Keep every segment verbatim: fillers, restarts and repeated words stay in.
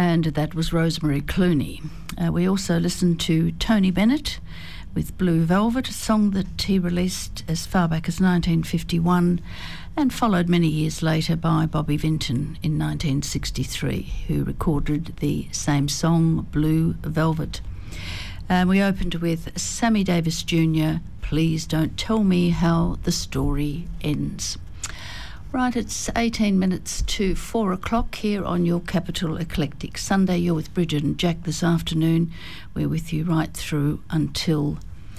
and that was Rosemary Clooney. Uh, we also listened to Tony Bennett with Blue Velvet, a song that he released as far back as nineteen fifty-one and followed many years later by Bobby Vinton in nineteen sixty-three, who recorded the same song, Blue Velvet. And we opened with Sammy Davis Junior, Please Don't Tell Me How the Story Ends. Right, it's eighteen minutes to four o'clock here on your Capital Eclectic Sunday. You're with Bridget and Jack this afternoon. We're with you right through until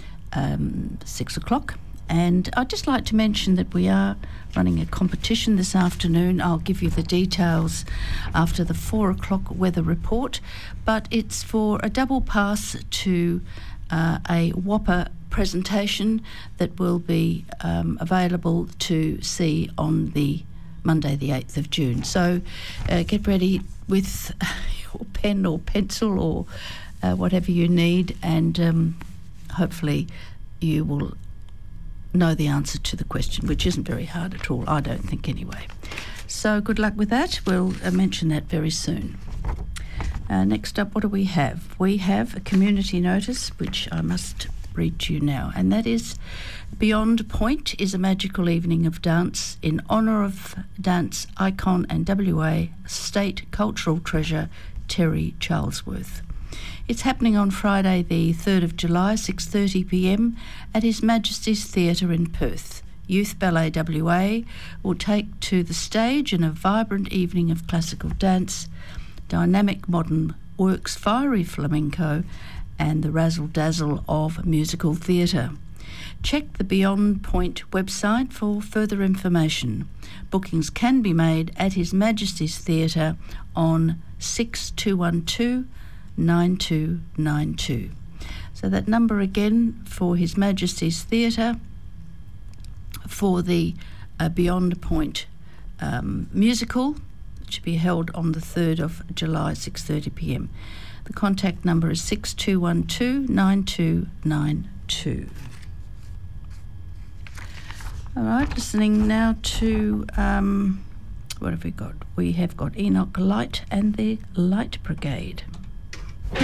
um, six o'clock. And I'd just like to mention that we are running a competition this afternoon. I'll give you the details after the four o'clock weather report. But it's for a double pass to uh, a Whopper presentation that will be um, available to see on the Monday the eighth of June. So uh, get ready with your pen or pencil or uh, whatever you need, and um, hopefully you will know the answer to the question, which isn't very hard at all, I don't think anyway. So good luck with that. We'll uh, mention that very soon. Uh, next up, what do we have? We have a community notice, which I must read to you now, and that is Beyond Point is a magical evening of dance in honour of dance icon and W A state cultural treasure Terry Charlesworth. It's happening on Friday the third of July, six thirty p m at His Majesty's Theatre in Perth. Youth Ballet W A will take to the stage in a vibrant evening of classical dance, dynamic modern works, fiery flamenco, and the razzle-dazzle of musical theatre. Check the Beyond Point website for further information. Bookings can be made at His Majesty's Theatre on six two one two, nine two nine two. So that number again for His Majesty's Theatre for the uh, Beyond Point um, musical, which will be held on the third of July, six thirty p m. The contact number is six two one two, nine two nine two. All right, listening now to, um, what have we got? We have got Enoch Light and the Light Brigade.